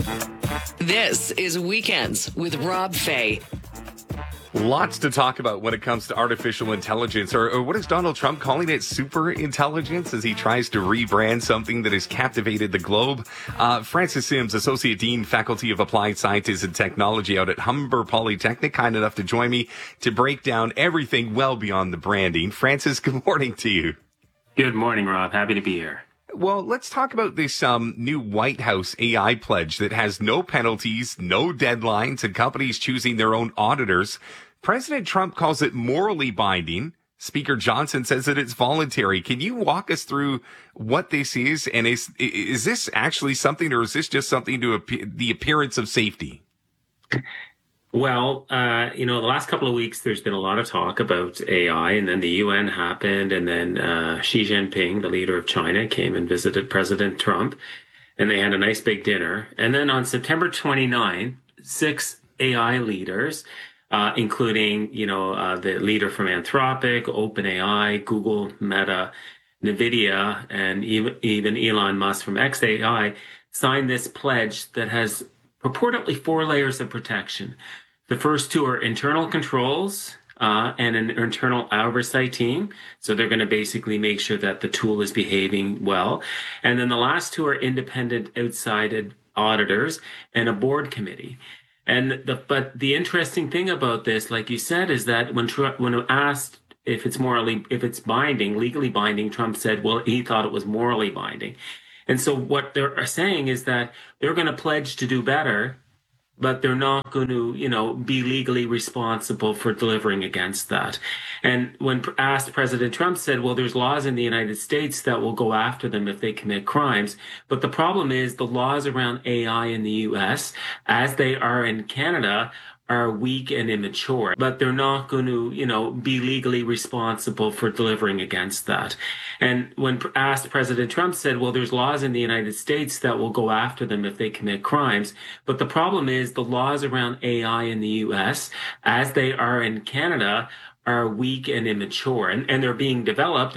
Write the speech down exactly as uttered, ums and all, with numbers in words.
This is Weekends with Rob Fay. Lots to talk about when it comes to artificial intelligence, or, or what is Donald Trump calling it, super intelligence, as he tries to rebrand something that has captivated the globe. Uh, Francis Sims, Associate Dean, Faculty of Applied Sciences and Technology out at Humber Polytechnic, kind enough to join me to break down everything well beyond the branding. Francis, good morning to you. Good morning, Rob. Happy to be here. Well, let's talk about this um, new White House A I pledge that has no penalties, no deadlines, and companies choosing their own auditors. President Trump calls it morally binding. Speaker Johnson says that it's voluntary. Can you walk us through what this is? And is is this actually something, or is this just something to ap- the appearance of safety? Well, uh, you know, the last couple of weeks, there's been a lot of talk about A I, and then the U N happened, and then uh, Xi Jinping, the leader of China, came and visited President Trump, and they had a nice big dinner. And then on September twenty-ninth, six A I leaders, uh, including, you know, uh, the leader from Anthropic, OpenAI, Google, Meta, NVIDIA, and even, even Elon Musk from X A I, signed this pledge that has purportedly four layers of protection. The first two are internal controls uh, and an internal oversight team. So they're going to basically make sure that the tool is behaving well. And then the last two are independent outside auditors and a board committee. And the, but the interesting thing about this, like you said, is that when when asked if it's morally, if it's binding, legally binding, Trump said, well, he thought it was morally binding. And so what they're saying is that they're going to pledge to do better, but they're not going to, you know, be legally responsible for delivering against that. And when asked, President Trump said, well, there's laws in the United States that will go after them if they commit crimes. But the problem is the laws around A I in the U S, as they are in Canada, are weak and immature, but they're not going to, you know, be legally responsible for delivering against that. And when asked, President Trump said, well, there's laws in the United States that will go after them if they commit crimes. But the problem is the laws around A I in the U S, as they are in Canada, are weak and immature, and, and they're being developed.